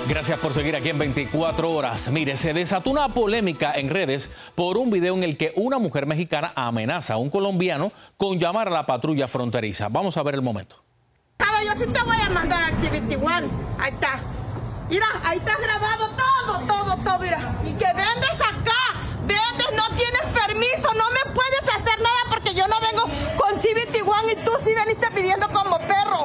Gracias por seguir aquí en 24 horas. Mire, se desató una polémica en redes por un video en el que una mujer mexicana amenaza a un colombiano con llamar a la patrulla fronteriza. Vamos a ver el momento. Yo sí te voy a mandar al C21. Ahí está. Mira, ahí está grabado todo, mira. Y que vendes acá, no tienes permiso, no me puedes hacer nada porque yo no vengo con C21 y tú sí veniste pidiendo como perro.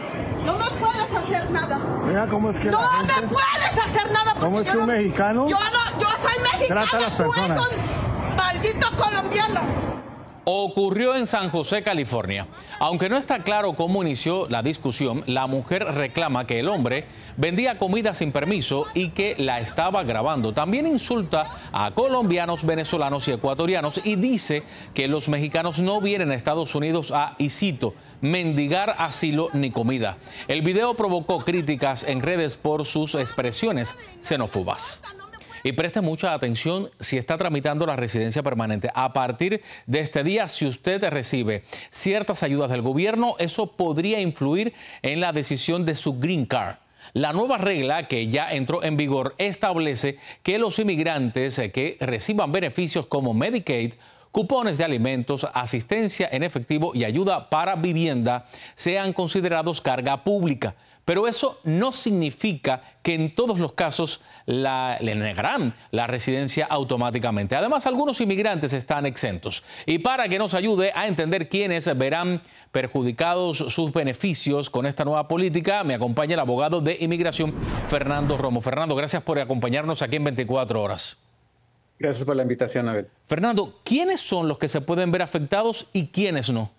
No me puedes hacer nada. Mira cómo es que no me puedes hacer nada porque ¿cómo es que un mexicano? Yo soy mexicana, trata a las personas. Tú eres un maldito colombiano. Ocurrió en San José, California. Aunque no está claro cómo inició la discusión, la mujer reclama que el hombre vendía comida sin permiso y que la estaba grabando. También insulta a colombianos, venezolanos y ecuatorianos y dice que los mexicanos no vienen a Estados Unidos a, y cito, mendigar asilo ni comida. El video provocó críticas en redes por sus expresiones xenófobas. Y preste mucha atención si está tramitando la residencia permanente. A partir de este día, si usted recibe ciertas ayudas del gobierno, eso podría influir en la decisión de su Green Card. La nueva regla que ya entró en vigor establece que los inmigrantes que reciban beneficios como Medicaid, cupones de alimentos, asistencia en efectivo y ayuda para vivienda sean considerados carga pública. Pero eso no significa que en todos los casos le negarán la residencia automáticamente. Además, algunos inmigrantes están exentos. Y para que nos ayude a entender quiénes verán perjudicados sus beneficios con esta nueva política, me acompaña el abogado de inmigración, Fernando Romo. Fernando, gracias por acompañarnos aquí en 24 horas. Gracias por la invitación, Abel. Fernando, ¿quiénes son los que se pueden ver afectados y quiénes no?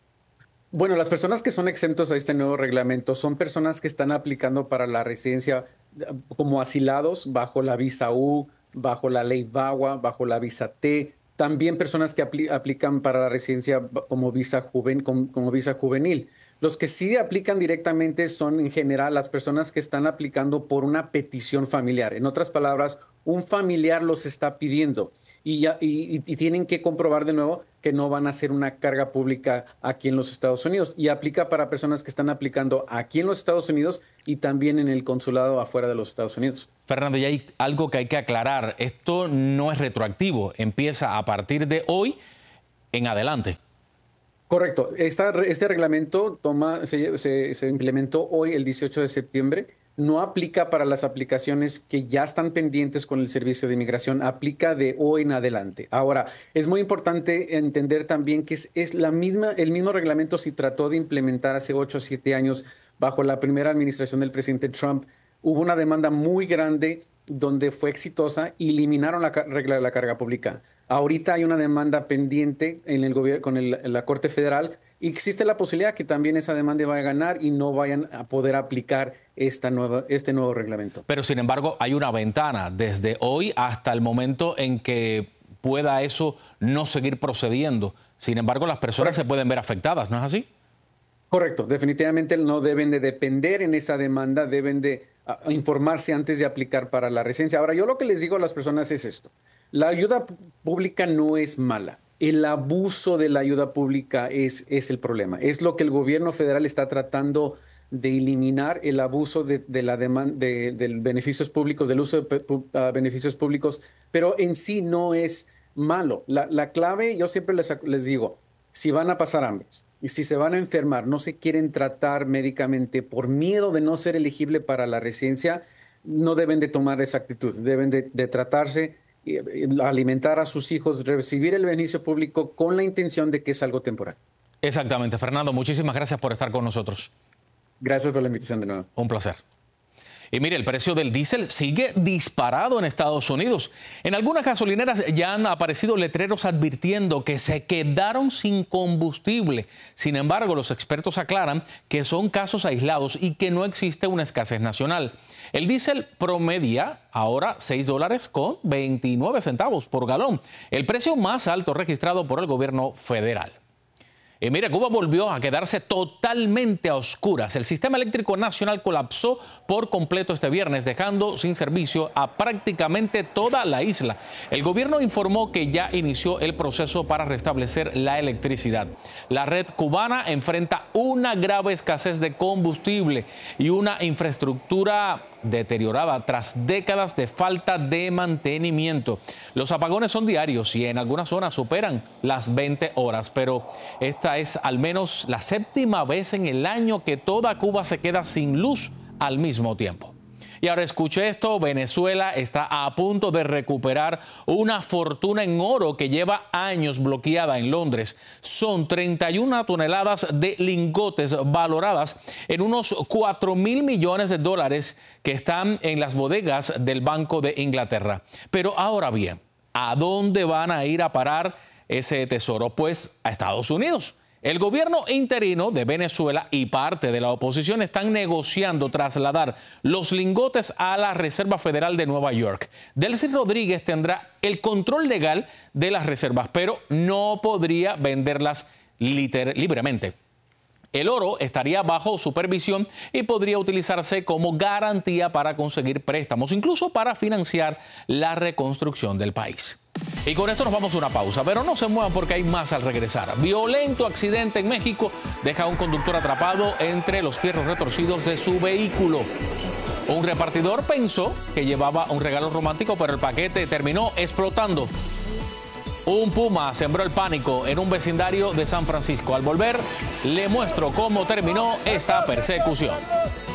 Bueno, las personas que son exentos a este nuevo reglamento son personas que están aplicando para la residencia como asilados bajo la visa U, bajo la ley VAWA, bajo la visa T. También personas que aplican para la residencia como visa juvenil. Los que sí aplican directamente son en general las personas que están aplicando por una petición familiar. En otras palabras, un familiar los está pidiendo y tienen que comprobar de nuevo que no van a ser una carga pública aquí en los Estados Unidos. Y aplica para personas que están aplicando aquí en los Estados Unidos y también en el consulado afuera de los Estados Unidos. Fernando, y hay algo que hay que aclarar. Esto no es retroactivo. Empieza a partir de hoy en adelante. Correcto. Este reglamento se implementó hoy, el 18 de septiembre. No aplica para las aplicaciones que ya están pendientes con el Servicio de Inmigración. Aplica de hoy en adelante. Ahora, es muy importante entender también que el mismo reglamento se trató de implementar hace 8 o 7 años bajo la primera administración del presidente Trump. Hubo una demanda muy grande donde fue exitosa y eliminaron la regla de la carga pública. Ahorita hay una demanda pendiente en el gobierno con la Corte Federal y existe la posibilidad que también esa demanda vaya a ganar y no vayan a poder aplicar este nuevo reglamento. Pero sin embargo hay una ventana desde hoy hasta el momento en que pueda eso no seguir procediendo. Sin embargo, las personas se pueden ver afectadas, ¿no es así? Correcto, definitivamente no deben de depender en esa demanda, deben de informarse antes de aplicar para la residencia. Ahora, yo lo que les digo a las personas es esto. La ayuda pública no es mala. El abuso de la ayuda pública es el problema. Es lo que el gobierno federal está tratando de eliminar, el abuso de la demanda de beneficios públicos, del uso de beneficios públicos, pero en sí no es malo. La clave, yo siempre les digo, si van a pasar hambre y si se van a enfermar, no se quieren tratar médicamente por miedo de no ser elegible para la residencia, no deben de tomar esa actitud. Deben de tratarse, alimentar a sus hijos, recibir el beneficio público con la intención de que es algo temporal. Exactamente. Fernando, muchísimas gracias por estar con nosotros. Gracias por la invitación de nuevo. Un placer. Y mire, el precio del diésel sigue disparado en Estados Unidos. En algunas gasolineras ya han aparecido letreros advirtiendo que se quedaron sin combustible. Sin embargo, los expertos aclaran que son casos aislados y que no existe una escasez nacional. El diésel promedia ahora $6.29 por galón, el precio más alto registrado por el gobierno federal. Y mire, Cuba volvió a quedarse totalmente a oscuras. El sistema eléctrico nacional colapsó por completo este viernes, dejando sin servicio a prácticamente toda la isla. El gobierno informó que ya inició el proceso para restablecer la electricidad. La red cubana enfrenta una grave escasez de combustible y una infraestructura deteriorada tras décadas de falta de mantenimiento. Los apagones son diarios y en algunas zonas superan las 20 horas, pero esta es al menos la 7ª vez en el año que toda Cuba se queda sin luz al mismo tiempo. Y ahora escuche esto, Venezuela está a punto de recuperar una fortuna en oro que lleva años bloqueada en Londres. Son 31 toneladas de lingotes valoradas en unos 4.000 millones de dólares que están en las bodegas del Banco de Inglaterra. Pero ahora bien, ¿a dónde van a ir a parar ese tesoro? Pues a Estados Unidos. El gobierno interino de Venezuela y parte de la oposición están negociando trasladar los lingotes a la Reserva Federal de Nueva York. Delcy Rodríguez tendrá el control legal de las reservas, pero no podría venderlas libremente. El oro estaría bajo supervisión y podría utilizarse como garantía para conseguir préstamos, incluso para financiar la reconstrucción del país. Y con esto nos vamos a una pausa, pero no se muevan porque hay más al regresar. Violento accidente en México deja a un conductor atrapado entre los fierros retorcidos de su vehículo. Un repartidor pensó que llevaba un regalo romántico, pero el paquete terminó explotando. Un puma sembró el pánico en un vecindario de San Francisco. Al volver, le muestro cómo terminó esta persecución.